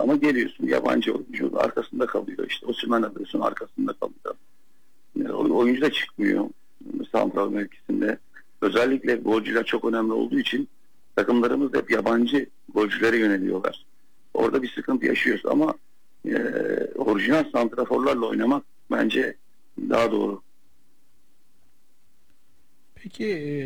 Ama geliyorsun yabancı oyuncu arkasında kalıyor. İşte Osimhen alıyorsun arkasında kalıyor. Oyuncu da çıkmıyor santral mevkisinde. Özellikle golcüler çok önemli olduğu için takımlarımız da hep yabancı golcülere yöneliyorlar. Orada bir sıkıntı yaşıyoruz ama orijinal santraforlarla oynamak bence daha doğru. Peki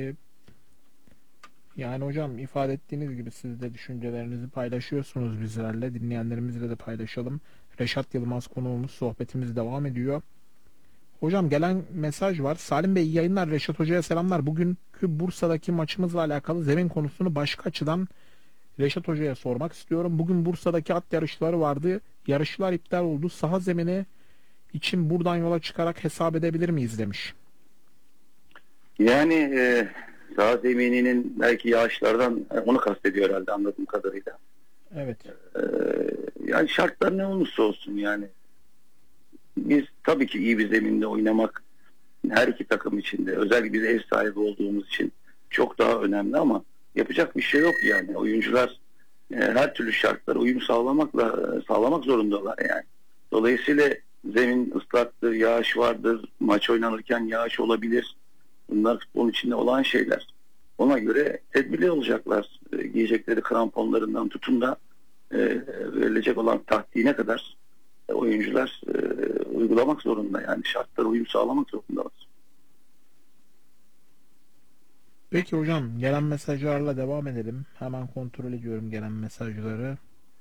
yani hocam ifade ettiğiniz gibi siz de düşüncelerinizi paylaşıyorsunuz bizlerle. Dinleyenlerimizle de paylaşalım. Reşat Yılmaz konuğumuz, sohbetimiz devam ediyor. Hocam gelen mesaj var. Salim Bey iyi yayınlar. Reşat Hoca'ya selamlar. Bugünkü Bursa'daki maçımızla alakalı zemin konusunu başka açıdan Reşat Hoca'ya sormak istiyorum. Bugün Bursa'daki at yarışları vardı. Yarışlar iptal oldu. Saha zemini için buradan yola çıkarak hesap edebilir miyiz demiş. Yani saha zemininin belki yağışlardan onu kastediyor herhalde anladığım kadarıyla. Evet. Yani şartlar ne olursa olsun yani biz tabii ki iyi bir zeminde oynamak her iki takım için de özellikle biz ev sahibi olduğumuz için çok daha önemli ama yapacak bir şey yok yani. Oyuncular her türlü şartlara uyum sağlamak zorundalar yani. Dolayısıyla zemin ıslaktır, yağış vardır, maç oynanırken yağış olabilir. Bunlar futbolun içinde olan şeyler. Ona göre tedbirli olacaklar. Giyecekleri kramponlarından tutun da verilecek olan taktiğine kadar oyuncular uygulamak zorunda yani şartlara uyum sağlamak zorundalar. Peki hocam gelen mesajlarla devam edelim. Hemen kontrol ediyorum gelen mesajları.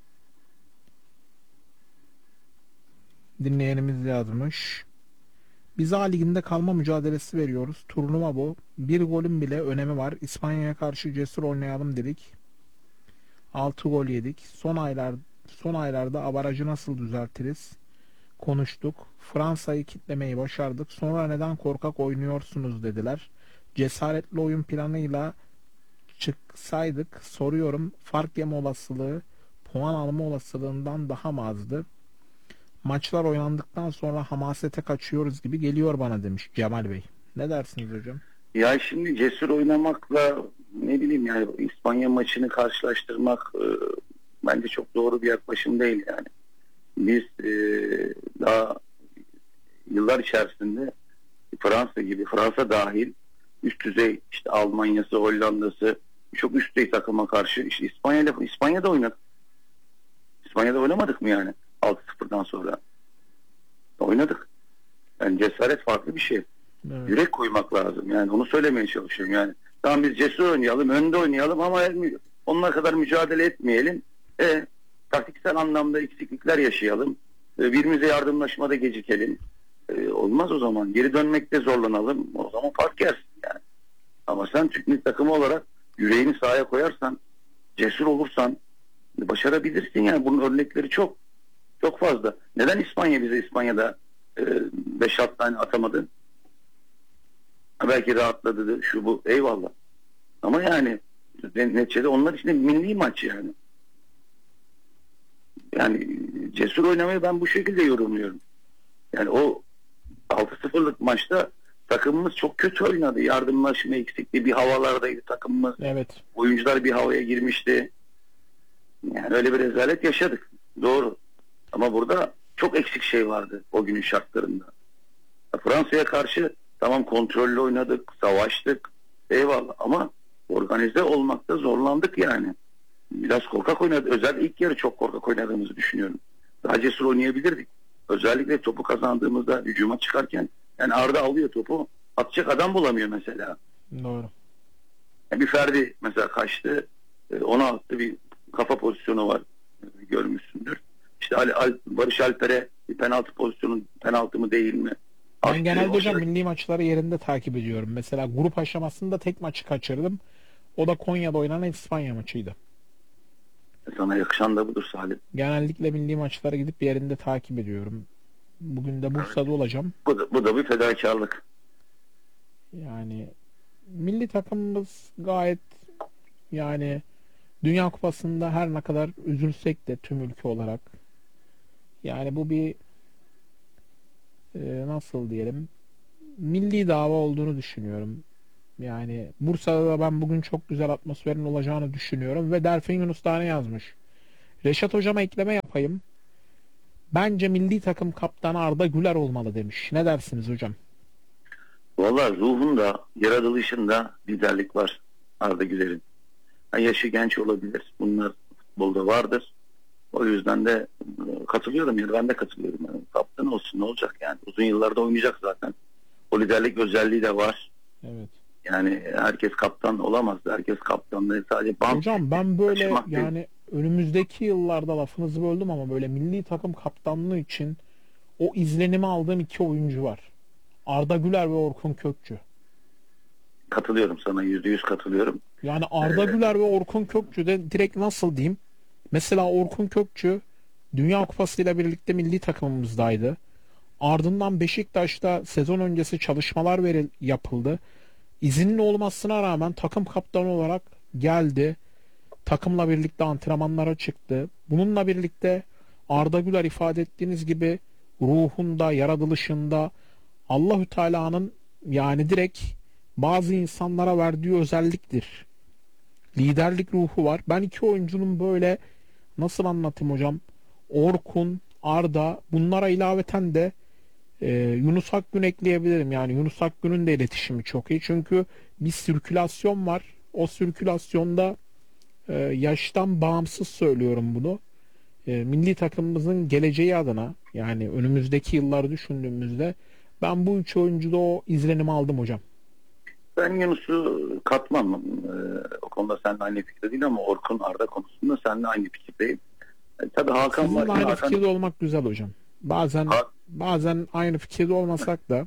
Dinleyenimiz yazmış. Biz A Ligi'nde kalma mücadelesi veriyoruz. Turnuva bu. Bir golün bile önemi var. İspanya'ya karşı cesur oynayalım dedik. 6 gol yedik. Son aylarda avarajı nasıl düzeltiriz? Konuştuk. Fransa'yı kitlemeyi başardık. Sonra neden korkak oynuyorsunuz dediler. Cesaretli oyun planıyla çıksaydık soruyorum fark yeme olasılığı puan alma olasılığından daha mı azdı? Maçlar oynandıktan sonra hamasete kaçıyoruz gibi geliyor bana demiş Cemal Bey. Ne dersiniz hocam? Ya şimdi cesur oynamakla ne bileyim yani İspanya maçını karşılaştırmak bence çok doğru bir yaklaşım değil yani. Biz daha yıllar içerisinde Fransa dahil üst düzey işte Almanya'sı, Hollanda'sı çok üst düzey takıma karşı işte İspanya'da oynadık. İspanya'da oynamadık mı yani 6-0'dan sonra? Oynadık. Yani cesaret farklı bir şey. Evet. Yürek koymak lazım. Yani onu söylemeye çalışıyorum. Yani tamam biz cesur oynayalım, önde oynayalım ama onlar kadar mücadele etmeyelim. Taktiksel anlamda eksiklikler yaşayalım. Birbirimize yardımlaşmada gecikelim. Olmaz o zaman. Geri dönmekte zorlanalım. O zaman fark yersin yani. Ama sen Türk milli takımı olarak yüreğini sahaya koyarsan, cesur olursan başarabilirsin yani. Bunun örnekleri çok. Çok fazla. Neden İspanya'da 5-6 tane atamadı? Belki rahatladı şu bu eyvallah. Ama yani neticede onlar için de milli maç yani. Yani cesur oynamayı ben bu şekilde yorumluyorum. Yani o 6-0'lık maçta takımımız çok kötü oynadı. Yardımlaşma eksikliği bir havalardaydı takımımız. Evet. Oyuncular bir havaya girmişti. Yani öyle bir rezalet yaşadık. Doğru. Ama burada çok eksik şey vardı o günün şartlarında. Fransa'ya karşı tamam kontrollü oynadık, savaştık. Eyvallah ama organize olmakta zorlandık yani. Biraz korkak oynadık. Özellikle ilk yarı çok korkak oynadığımızı düşünüyorum. Daha cesur oynayabilirdik. Özellikle topu kazandığımızda hücuma çıkarken yani Arda alıyor topu atacak adam bulamıyor mesela. Doğru. Yani bir Ferdi mesela kaçtı. Ona attı bir kafa pozisyonu var. Görmüşsündür. İşte Barış Alper'e bir penaltı mı değil mi? Ben genelde hocam milli maçları yerinde takip ediyorum. Mesela grup aşamasında tek maçı kaçırdım. O da Konya'da oynanan İspanya maçıydı. Sana yakışan da budur Salim. Genellikle milli maçlara gidip yerinde takip ediyorum. Bugün de Bursa'da olacağım. Bu da bir fedakarlık. Yani milli takımımız gayet yani Dünya Kupası'nda her ne kadar üzülsek de tüm ülke olarak yani bu bir nasıl diyelim milli dava olduğunu düşünüyorum. Yani Bursa'da da ben bugün çok güzel atmosferin olacağını düşünüyorum ve Delfin Yunus da ne yazmış? Reşat hocama ekleme yapayım. Bence milli takım kaptanı Arda Güler olmalı demiş. Ne dersiniz hocam? Valla ruhunda, yaratılışında liderlik var Arda Güler'in. Yaşı genç olabilir. Bunlar futbolda vardır. O yüzden de katılıyorum. Yani ben de katılıyorum. Yani kaptan olsun, ne olacak yani. Uzun yıllarda oynayacak zaten. O liderlik özelliği de var. Evet. Yani herkes kaptan olamaz. Herkes kaptan değil. Sadece bant Hocam ben böyle taşımak değil. yani önümüzdeki yıllarda lafınızı böldüm ama böyle milli takım kaptanlığı için o izlenimi aldığım iki oyuncu var. Arda Güler ve Orkun Kökçü. Katılıyorum sana. %100 katılıyorum. Yani Arda Güler ve Orkun Kökçü de direkt nasıl diyeyim? Mesela Orkun Kökçü Dünya Kupası ile birlikte milli takımımızdaydı. Ardından Beşiktaş'ta sezon öncesi çalışmalar yapıldı. İzinli olmasına rağmen takım kaptanı olarak geldi. Takımla birlikte antrenmanlara çıktı. Bununla birlikte Arda Güler ifade ettiğiniz gibi ruhunda, yaratılışında Allahü Teala'nın yani direkt bazı insanlara verdiği özelliktir. Liderlik ruhu var. Ben iki oyuncunun böyle nasıl anlatayım hocam? Orkun, Arda bunlara ilaveten de Yunus Akgün ekleyebilirim. Yani Yunus Akgün'ün de iletişimi çok iyi. Çünkü bir sirkülasyon var. O sirkülasyonda yaştan bağımsız söylüyorum bunu. Milli takımımızın geleceği adına yani önümüzdeki yılları düşündüğümüzde ben bu üç oyuncuda o izlenimi aldım hocam. Ben Yunus'u katmam. O konuda seninle aynı fikirde değil ama Orkun Arda konusunda seninle aynı fikirdeyim. Tabii Hakan Sizinle var. aynı Hakan, fikirde olmak güzel hocam. Bazen Ha- bazen aynı fikirde olmasak da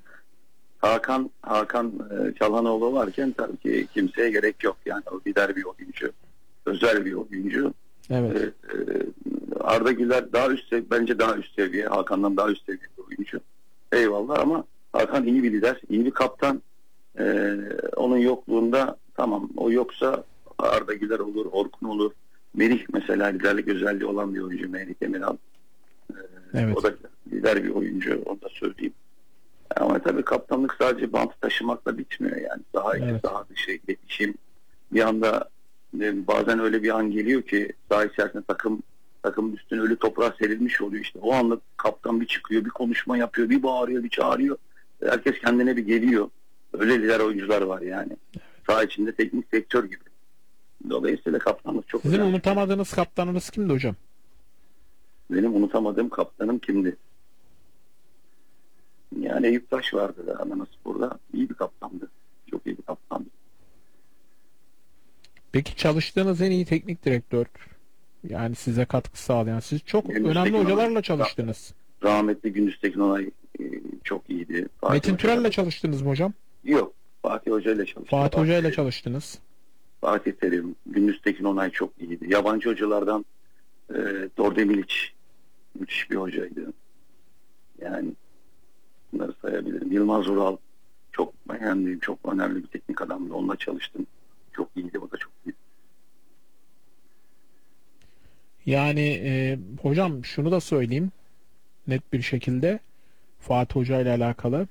Hakan Çalhanoğlu varken tabii ki kimseye gerek yok. Yani o lider bir oyuncu. Özel bir oyuncu. evet. Arda Güler bence daha üst seviye. Hakan'dan daha üst seviye bir oyuncu. Eyvallah ama Hakan iyi bir lider, iyi bir kaptan. Onun yokluğunda tamam o yoksa Arda Güler olur, Orkun olur. Merih mesela liderlik özelliği olan bir oyuncu Merih Demiral. Evet. O da lider bir oyuncu, onu da söyleyeyim. Ama tabii kaptanlık sadece bant taşımakla bitmiyor yani. Daha içi, Evet. daha dışı, iletişim. Bir anda bazen öyle bir an geliyor ki saha içerisinde takımın üstüne ölü toprağa serilmiş oluyor işte. O anda kaptan bir çıkıyor, bir konuşma yapıyor, bir bağırıyor, bir çağırıyor. Herkes kendine bir geliyor. Öyle lider oyuncular var yani. Saha içinde teknik direktör gibi. Dolayısıyla kaptanlık çok Sizin önemli. unutamadığınız kaptanınız kimdi hocam? Benim unutamadığım kaptanım kimdi? Yani Eyüp Taş vardı da Adanaspor'da. İyi bir kaptandı. Çok iyi bir kaptandı. Peki çalıştığınız en iyi teknik direktör yani size katkı sağlayan siz çok Gündüz önemli Tekin hocalarla Onay, çalıştınız. rahmetli Gündüz Tekin Onay çok iyiydi. Metin Türel'le çalıştınız mı hocam? Yok. Fatih Hoca ile çalıştım. Fatih Hoca ile çalıştınız. Fatih Terim, Gündüz Tekin Onay çok iyiydi. Yabancı hocalardan Dorde Milic müthiş bir hocaydı. Yani bunları sayabilirim. Yılmaz Ural çok beğendiğim, çok önemli bir teknik adamdı. Onunla çalıştım. Çok iyiydi. O da çok iyiydi. Yani hocam şunu da söyleyeyim net bir şekilde Fatih Hoca ile alakalı.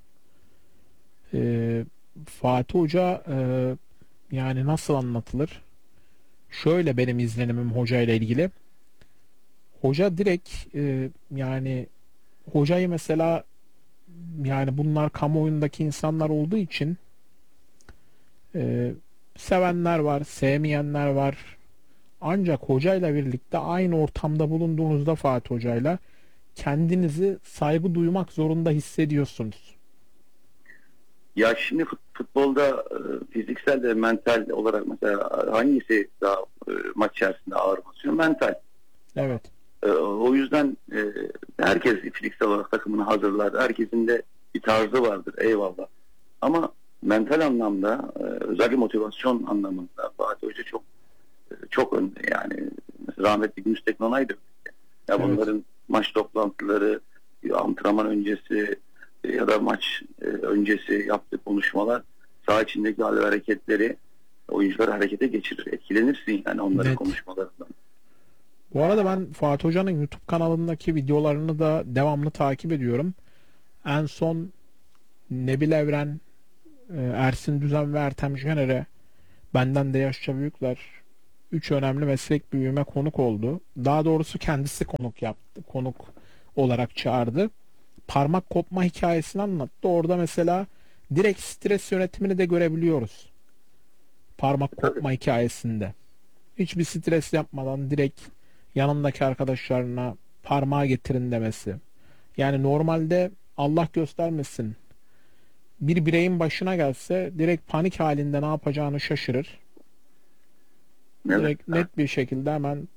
Fatih Hoca yani nasıl anlatılır? Şöyle benim izlenimim hoca ile ilgili. Hoca direkt yani hocayı mesela yani bunlar kamuoyundaki insanlar olduğu için e, sevenler var, sevmeyenler var. Ancak hocayla birlikte aynı ortamda bulunduğunuzda Fatih Hocayla kendinizi saygı duymak zorunda hissediyorsunuz. Ya şimdi futbolda fiziksel ve mental olarak mesela hangisi daha maç içerisinde ağır basıyor? Mental. Evet. O yüzden herkes fiziksel olarak takımını hazırlar. Herkesin de bir tarzı vardır. Eyvallah. Ama mental anlamda özellikle motivasyon anlamında Fatih Hoca çok önde yani. Mesela rahmetli Gündüz Tekin Onay da öyle. Ya Evet. bunların maç toplantıları, antrenman öncesi ya da maç öncesi yaptığı konuşmalar, saha içindeki hal ve hareketleri oyuncuları harekete geçirir. Etkilenirsin yani onların Net. konuşmalarından. Bu arada ben Fatih Hoca'nın YouTube kanalındaki videolarını da devamlı takip ediyorum. En son Nebil Evren, Ersin Düzen ve Ertem Şener'e benden de yaşça büyükler. 3 önemli meslek büyüğüme konuk oldu. Daha doğrusu kendisi konuk yaptı. Konuk olarak çağırdı. Parmak kopma hikayesini anlattı. Orada mesela direkt stres yönetimini de görebiliyoruz. Parmak Tabii. kopma hikayesinde. Hiçbir stres yapmadan direkt yanındaki arkadaşlarına parmağı getirin demesi. Yani normalde Allah göstermesin bir bireyin başına gelse direkt panik halinde ne yapacağını şaşırır. Evet. Direkt net bir şekilde hemen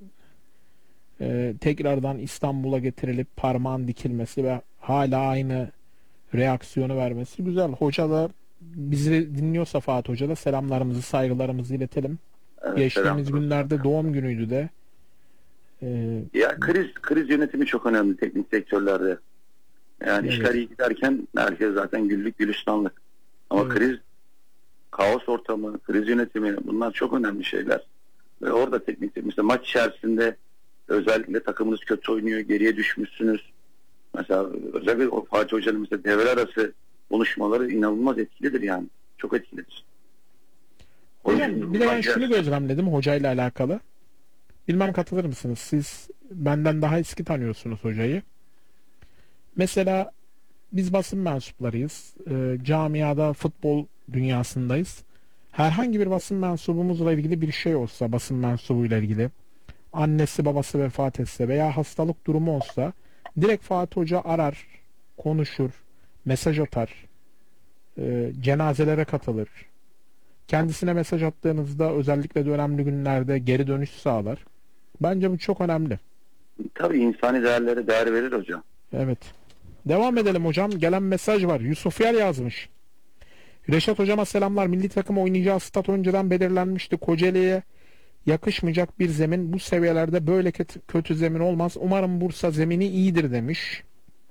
tekrardan İstanbul'a getirilip parmağın dikilmesi ve hala aynı reaksiyonu vermesi güzel. Hoca da bizi dinliyorsa, Fatih Hoca da selamlarımızı, saygılarımızı iletelim. Evet, Geçtiğimiz selam. günlerde doğum günüydü de. Ya kriz yönetimi çok önemli teknik sektörlerde. Yani Evet. işler iyi giderken herkes zaten güllük gülistanlık. Ama Evet. kaos ortamı, kriz yönetimi bunlar çok önemli şeyler. Ve orada teknik mesela maç içerisinde özellikle takımınız kötü oynuyor, geriye düşmüşsünüz. Mesela özellikle o Fatih Hoca'nın mesela devre arası konuşmaları inanılmaz etkilidir yani. Çok etkilidir. Hocam bir de ben şunu gözlemledim hocayla alakalı. Bilmem katılır mısınız? Siz benden daha eski tanıyorsunuz hocayı. Mesela biz basın mensuplarıyız. Camiada, futbol dünyasındayız. Herhangi bir basın mensubumuzla ilgili bir şey olsa, basın mensubuyla ilgili, annesi babası vefat etse veya hastalık durumu olsa, direkt Fatih Hoca arar, konuşur, mesaj atar, cenazelere katılır. Kendisine mesaj attığınızda özellikle de önemli günlerde geri dönüş sağlar. Bence bu çok önemli. Tabii insani değerlere değer verir hocam. Evet. Devam edelim hocam. Gelen mesaj var. Yusuf Yer yazmış. Reşat hocama selamlar. Milli takım oynayacağı stat önceden belirlenmişti. Kocaeli'ye yakışmayacak bir zemin. Bu seviyelerde böyle kötü zemin olmaz. Umarım Bursa zemini iyidir demiş.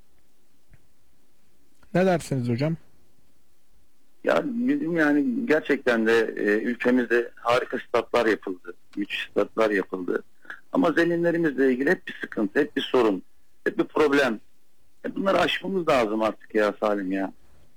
Ne dersiniz hocam? Ya bizim yani gerçekten de ülkemizde harika statlar yapıldı. Müthiş statlar yapıldı. Ama zeminlerimizle ilgili hep bir sıkıntı, hep bir sorun, hep bir problem. Bunları aşmamız lazım artık ya Salim ya.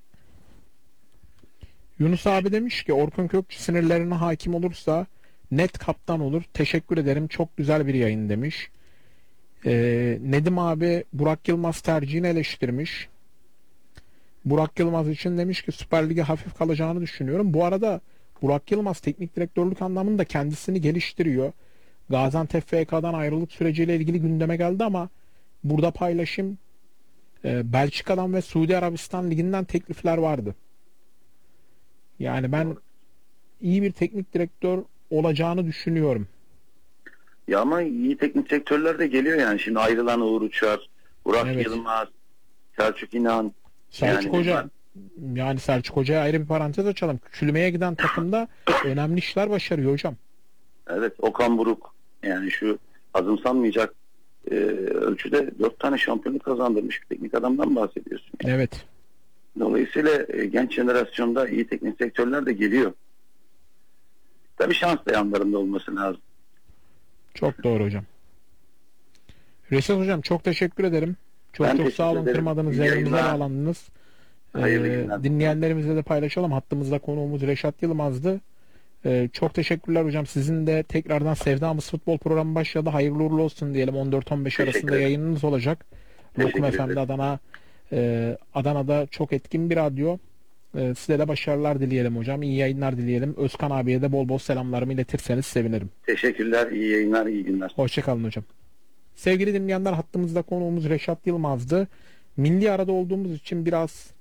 Yunus abi demiş ki Orkun Kökçü sinirlerine hakim olursa net kaptan olur. Teşekkür ederim. Çok güzel bir yayın demiş. Nedim abi Burak Yılmaz tercihini eleştirmiş. Burak Yılmaz için demiş ki Süper Lig'e hafif kalacağını düşünüyorum. Bu arada Burak Yılmaz teknik direktörlük anlamında kendisini geliştiriyor. Gaziantep FK'dan ayrılık süreciyle ilgili gündeme geldi ama burada paylaşım Belçika'dan ve Suudi Arabistan liginden teklifler vardı. Yani ben iyi bir teknik direktör olacağını düşünüyorum. Ya ama iyi teknik sektörler de geliyor yani. Şimdi ayrılan Uğur Uçar, Burak Evet. Yılmaz, Selçuk İnan. Selçuk Yani Hoca, yani Selçuk Hoca'ya ayrı bir parantez açalım. Küçülmeye giden takımda önemli işler başarıyor hocam. Evet, Okan Buruk. Yani şu azımsanmayacak ölçüde 4 tane şampiyonluk kazandırmış bir teknik adamdan bahsediyorsun. Evet. Dolayısıyla genç jenerasyonda iyi teknik sektörler de geliyor. Tabii şans da yanlarında olması lazım. Çok doğru hocam. Reşat hocam çok teşekkür ederim. Çok Ben çok teşekkür sağ olun. ederim. Kırmadınız, İyi yerimize yayınlar. bağlandınız. Hayırlı günler. Dinleyenlerimizle de paylaşalım. Hattımızda konuğumuz Reşat Yılmaz'dı. Çok teşekkürler hocam. Sizin de tekrardan Sevdamız Futbol programı başladı. Hayırlı uğurlu olsun diyelim. 14-15 arasında ederim. yayınınız olacak. Lokum Teşekkür FM'de ederim. Adana'da çok etkin bir radyo. Size de başarılar dileyelim hocam. İyi yayınlar dileyelim. Özkan abiye de bol bol selamlarımı iletirseniz sevinirim. Teşekkürler, iyi yayınlar, iyi günler. Hoşçakalın hocam. Sevgili dinleyenler, hattımızda konuğumuz Reşat Yılmaz'dı. Milli arada olduğumuz için biraz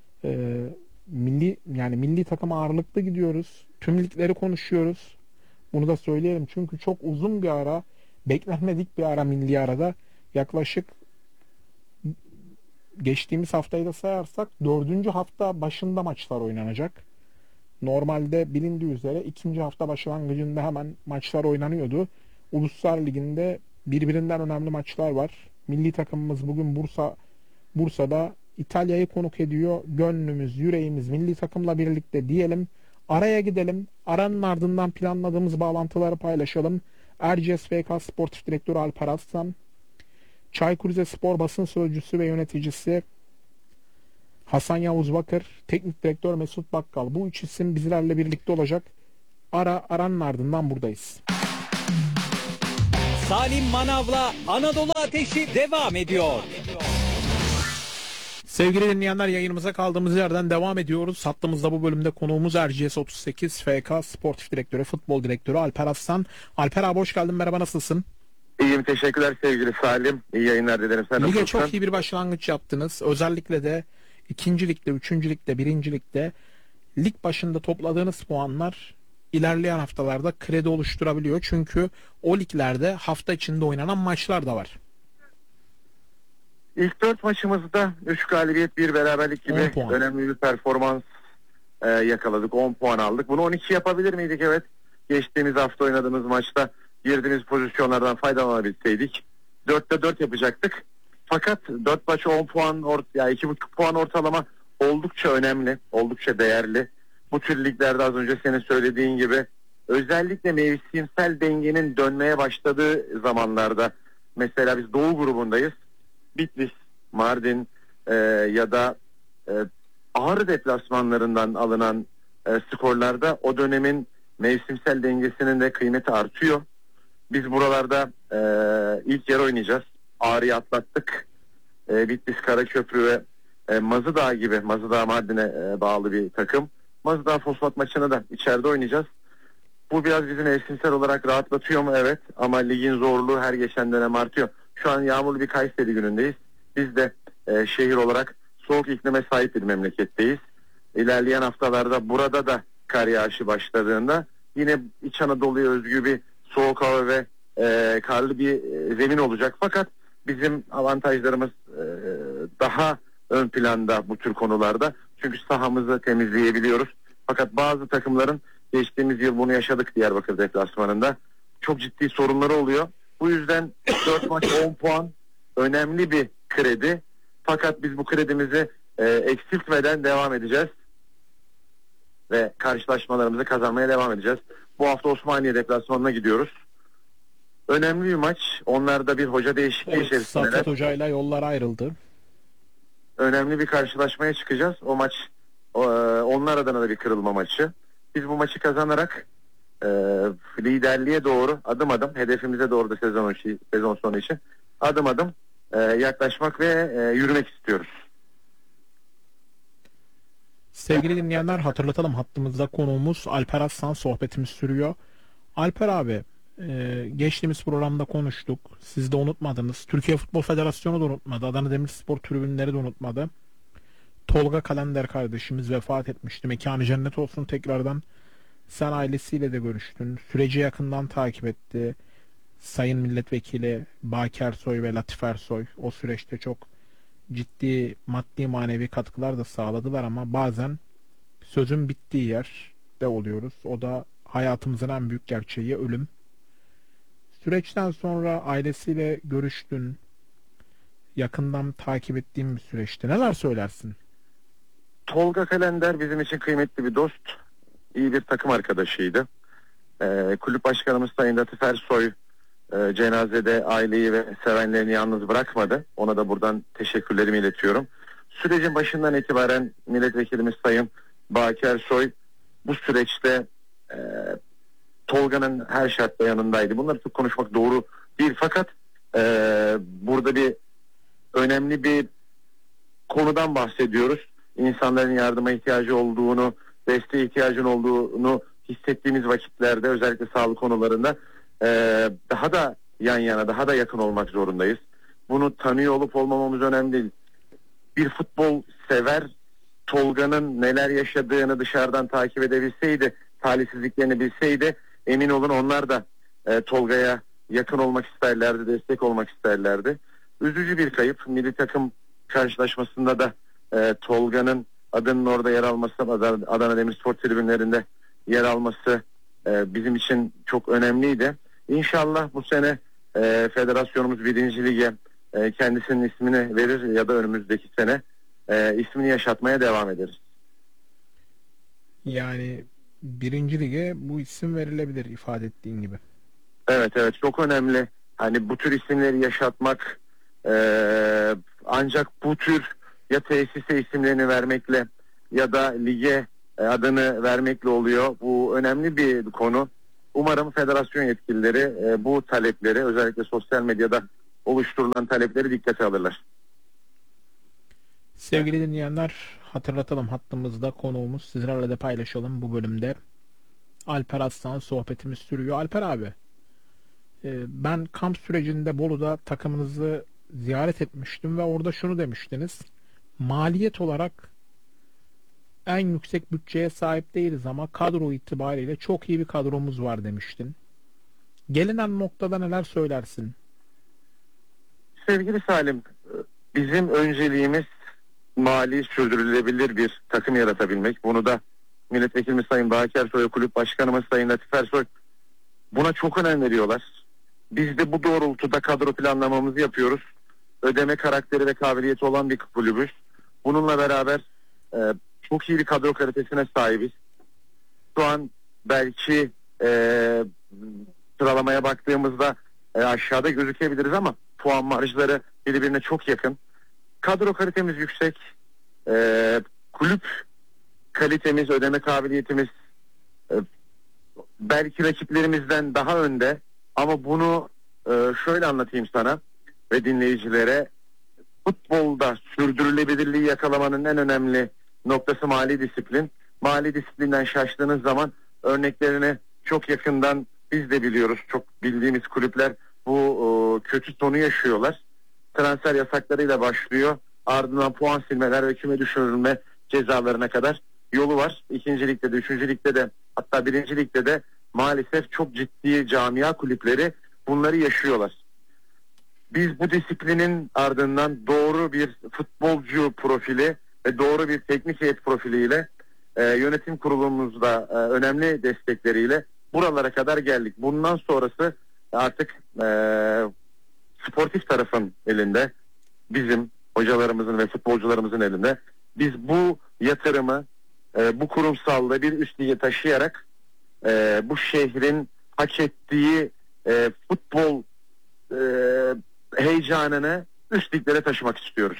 milli takım ağırlıklı gidiyoruz. Tüm ligleri konuşuyoruz. Bunu da söyleyelim çünkü çok uzun bir ara, beklenmedik bir ara milli arada. Yaklaşık geçtiğimiz haftayı da sayarsak 4. hafta başında maçlar oynanacak. Normalde bilindiği üzere 2. hafta başlangıcında hemen maçlar oynanıyordu. Uluslar Ligi'nde birbirinden önemli maçlar var. Milli takımımız bugün Bursa'da İtalya'yı konuk ediyor. Gönlümüz, yüreğimiz milli takımla birlikte diyelim. Araya gidelim. Aranın ardından planladığımız bağlantıları paylaşalım. Erciyes FK Sportif Direktörü Alper Aslan, Çaykur Rizespor basın sözcüsü ve yöneticisi Hasan Yavuz Bakır, teknik direktör Mesut Bakkal. Bu üç isim bizlerle birlikte olacak. Aranın ardından buradayız. Salim Manav'la Anadolu Ateşi devam ediyor. Sevgili dinleyenler, yayınımıza kaldığımız yerden devam ediyoruz. Hattımızda bu bölümde konuğumuz Erciyes 38 FK Sportif Direktörü, Futbol Direktörü Alper Aslan. Alper abi hoş geldin, merhaba, nasılsın? İyiyim, teşekkürler sevgili Salim. İyi yayınlar dilerim. Sen Lige nasılsın? çok iyi bir başlangıç yaptınız. Özellikle de 2. ligde, 3. ligde, 1. ligde lig başında topladığınız puanlar ilerleyen haftalarda kredi oluşturabiliyor. Çünkü o liglerde hafta içinde oynanan maçlar da var. İlk 4 maçımızda 3 galibiyet 1 beraberlik gibi önemli bir performans yakaladık. 10 puan aldık. Bunu 12 yapabilir miydik? Evet. Geçtiğimiz hafta oynadığımız maçta girdiğimiz pozisyonlardan faydalanabilseydik 4'te 4 yapacaktık. Fakat 4 maç 10 puan, 2,5 puan ortalama oldukça önemli, oldukça değerli. Bu tür liglerde az önce senin söylediğin gibi özellikle mevsimsel dengenin dönmeye başladığı zamanlarda, mesela biz Doğu grubundayız. Bitlis, Mardin ya da Ağrı deplasmanlarından alınan skorlarda o dönemin mevsimsel dengesinin de kıymeti artıyor. Biz buralarda ilk yer oynayacağız. Ağrı'yı atlattık. Bitlis, Karaköprü ve Mazıdağ gibi, Mazıdağ Mardin'e bağlı bir takım. Mazıdağ Fosfat maçını da içeride oynayacağız. Bu biraz bizi mevsimsel olarak rahatlatıyor mu? Evet. Ama ligin zorluğu her geçen dönem artıyor. Şu an yağmurlu bir Kayseri günündeyiz. Biz de şehir olarak soğuk iklime sahip bir memleketteyiz. İlerleyen haftalarda burada da kar yağışı başladığında yine İç Anadolu'ya özgü bir soğuk hava ve karlı bir zemin olacak. Fakat bizim avantajlarımız daha ön planda bu tür konularda. Çünkü sahamızı temizleyebiliyoruz. Fakat bazı takımların, geçtiğimiz yıl bunu yaşadık Diyarbakır deplasmanında, çok ciddi sorunları oluyor. Bu yüzden 4 maç 10 puan önemli bir kredi. Fakat biz bu kredimizi eksiltmeden devam edeceğiz. Ve karşılaşmalarımızı kazanmaya devam edeceğiz. Bu hafta Osmaniye deplasmanına gidiyoruz. Önemli bir maç. Onlar da bir hoca değişikliği içerisindeler. Saffet Hoca ile yollar ayrıldı. Önemli bir karşılaşmaya çıkacağız. O maç onlar adına da bir kırılma maçı. Biz bu maçı kazanarak liderliğe doğru adım adım, hedefimize doğru da sezon sonu için adım adım yaklaşmak ve yürümek istiyoruz. Sevgili dinleyenler, hatırlatalım, hattımızda konuğumuz Alper Aslan, sohbetimiz sürüyor. Alper abi, geçtiğimiz programda konuştuk. Siz de unutmadınız. Türkiye Futbol Federasyonu da unutmadı. Adana Demirspor tribünleri de unutmadı. Tolga Kalender kardeşimiz vefat etmişti. Mekanı cennet olsun tekrardan. Sen ailesiyle de görüştün. Süreci yakından takip etti. Sayın Milletvekili Baki Ersoy ve Latif Ersoy o süreçte çok ciddi maddi manevi katkılar da sağladılar ama bazen sözün bittiği yerde oluyoruz. O da hayatımızın en büyük gerçeği, ölüm. Süreçten sonra ailesiyle görüştün. Yakından takip ettiğim bir süreçti. Neler söylersin? Tolga Kalender bizim için kıymetli bir dost. İyi bir takım arkadaşıydı. Kulüp başkanımız Sayın Latif Ersoy cenazede aileyi ve sevenlerini yalnız bırakmadı. Ona da buradan teşekkürlerimi iletiyorum. Sürecin başından itibaren milletvekilimiz Sayın Baki Ersoy bu süreçte Tolga'nın her şartta yanındaydı. Bunları çok konuşmak doğru değil, fakat burada bir önemli bir konudan bahsediyoruz. İnsanların yardıma ihtiyacı olduğunu, desteğe ihtiyacın olduğunu hissettiğimiz vakitlerde, özellikle sağlık konularında daha da yan yana, daha da yakın olmak zorundayız. Bunu tanıyor olup olmamamız önemli değil. Bir futbol sever Tolga'nın neler yaşadığını dışarıdan takip edebilseydi, talihsizliklerini bilseydi, emin olun onlar da Tolga'ya yakın olmak isterlerdi, destek olmak isterlerdi. Üzücü bir kayıp. Milli takım karşılaşmasında da Tolga'nın adının orada yer alması, Adana Demirspor tribünlerinde yer alması bizim için çok önemliydi. İnşallah bu sene federasyonumuz 1. Lige kendisinin ismini verir ya da önümüzdeki sene ismini yaşatmaya devam ederiz. Yani 1. Lige bu isim verilebilir, ifade ettiğin gibi. Evet, çok önemli. Hani bu tür isimleri yaşatmak, ancak bu tür ya tesise isimlerini vermekle ya da lige adını vermekle oluyor. Bu önemli bir konu. Umarım federasyon yetkilileri bu talepleri, özellikle sosyal medyada oluşturulan talepleri dikkate alırlar. Sevgili dinleyenler, hatırlatalım, hattımızda konuğumuz, sizlerle de paylaşalım bu bölümde. Alper Aslan, sohbetimiz sürüyor. Alper abi, ben kamp sürecinde Bolu'da takımınızı ziyaret etmiştim ve orada şunu demiştiniz: maliyet olarak en yüksek bütçeye sahip değiliz ama kadro itibariyle çok iyi bir kadromuz var demiştin. Gelinen noktada neler söylersin? Sevgili Salim, bizim önceliğimiz mali sürdürülebilir bir takım yaratabilmek. Bunu da Milletvekilimiz Sayın Baki Ersoy, Kulüp Başkanımız Sayın Latif Ersoy buna çok önem veriyorlar. Biz de bu doğrultuda kadro planlamamızı yapıyoruz. Ödeme karakteri ve kabiliyeti olan bir kulübüz. Bununla beraber çok iyi bir kadro kalitesine sahibiz. Şu an belki sıralamaya baktığımızda aşağıda gözükebiliriz ama puan marjları birbirine çok yakın. Kadro kalitemiz yüksek. Kulüp kalitemiz, ödeme kabiliyetimiz belki rakiplerimizden daha önde. Ama bunu şöyle anlatayım sana ve dinleyicilere. Futbolda sürdürülebilirliği yakalamanın en önemli noktası mali disiplin. Mali disiplinden şaştığınız zaman örneklerini çok yakından biz de biliyoruz. Çok bildiğimiz kulüpler bu kötü sonu yaşıyorlar. Transfer yasaklarıyla başlıyor. Ardından puan silmeler ve küme düşürülme cezalarına kadar yolu var. 2. ligde de, 3. ligde de, hatta 1. ligde de maalesef çok ciddi camia kulüpleri bunları yaşıyorlar. Biz bu disiplinin ardından doğru bir futbolcu profili ve doğru bir teknik heyet profiliyle yönetim kurulumuzda önemli destekleriyle buralara kadar geldik. Bundan sonrası artık sportif tarafın elinde, bizim hocalarımızın ve futbolcularımızın elinde. Biz bu yatırımı, bu kurumsallığı bir üst lige taşıyarak bu şehrin hak ettiği futbol heyecanını üst liglere taşımak istiyoruz.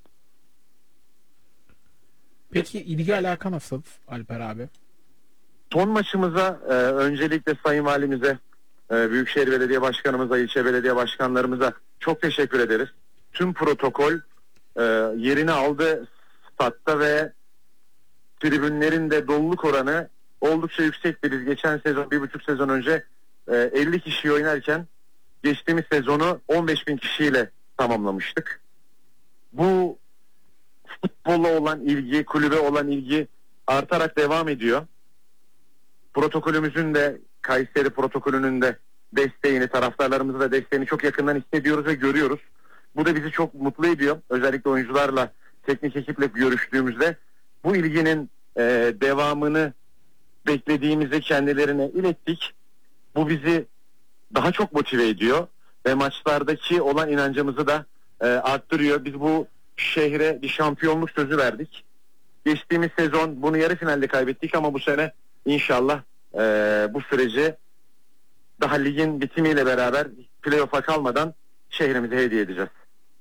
Peki ilgi alaka nasıl Alper abi? Son maçımıza öncelikle Sayın Valimize, Büyükşehir Belediye Başkanımıza, ilçe belediye başkanlarımıza çok teşekkür ederiz. Tüm protokol yerini aldı statta ve tribünlerin de doluluk oranı oldukça yüksekti. Biz geçen sezon, 1,5 sezon önce 50 kişi oynarken geçtiğimiz sezonu 15.000 kişiyle tamamlamıştık. Bu futbola olan ilgi, kulübe olan ilgi artarak devam ediyor. Protokolümüzün de, Kayseri protokolünün de desteğini, taraftarlarımızın da desteğini çok yakından hissediyoruz ve görüyoruz. Bu da bizi çok mutlu ediyor. Özellikle oyuncularla, teknik ekiple görüştüğümüzde bu ilginin devamını beklediğimizi kendilerine ilettik. Bu bizi daha çok motive ediyor ve maçlardaki olan inancımızı da arttırıyor. Biz bu şehre bir şampiyonluk sözü verdik. Geçtiğimiz sezon bunu yarı finalde kaybettik ama bu sene inşallah bu süreci daha ligin bitimiyle beraber playoff'a kalmadan şehrimize hediye edeceğiz.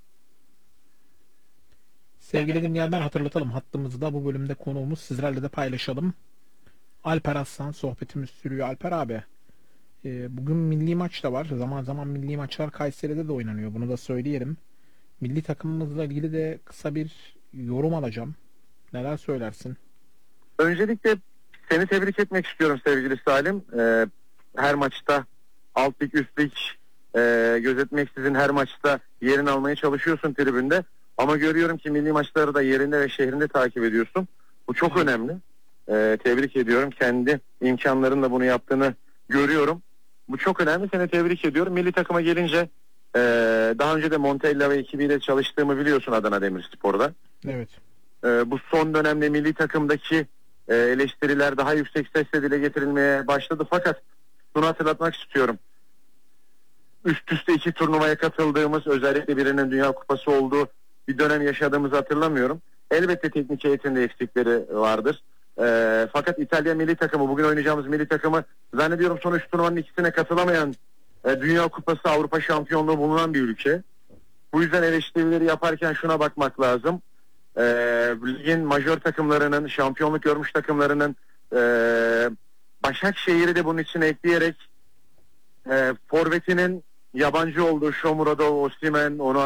Sevgili dinleyenler, hatırlatalım, hattımızda bu bölümde konuğumuz, sizlerle de paylaşalım. Alper Aslan, sohbetimiz sürüyor. Alper abi, bugün milli maç da var. Zaman zaman milli maçlar Kayseri'de de oynanıyor. Bunu da söyleyelim. Milli takımımızla ilgili de kısa bir yorum alacağım. Neler söylersin? Öncelikle seni tebrik etmek istiyorum sevgili Salim. Her maçta alt lig, üst lig gözetmeksizin her maçta yerini almaya çalışıyorsun tribünde. Ama görüyorum ki milli maçları da yerinde ve şehrinde takip ediyorsun. Bu çok önemli. Tebrik ediyorum. Kendi imkanlarınla bunu yaptığını görüyorum. Bu çok önemli. Seni tebrik ediyorum. Milli takıma gelince daha önce de Montella ve ekibiyle çalıştığımı biliyorsun Adana Demirspor'da. Evet. Bu son dönemde milli takımdaki eleştiriler daha yüksek sesle dile getirilmeye başladı. Fakat bunu hatırlatmak istiyorum. Üst üste 2 turnuvaya katıldığımız, özellikle birinin Dünya Kupası olduğu bir dönem yaşadığımızı hatırlamıyorum. Elbette teknik heyetinde eksikleri vardır. Fakat İtalya milli takımı, bugün oynayacağımız milli takımı zannediyorum son 3 turnuvanın ikisine katılamayan, Dünya Kupası, Avrupa şampiyonluğu bulunan bir ülke. Bu yüzden eleştirileri yaparken şuna bakmak lazım. Ligin majör takımlarının, şampiyonluk görmüş takımlarının Başakşehir'i de bunun içine ekleyerek forvetinin yabancı olduğu Shomurodov, Osimhen, onu